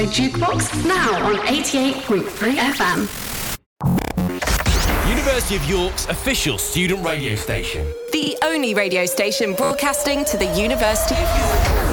Jukebox now on 88.3 FM. University of York's official student radio station. The only radio station broadcasting to the University of York.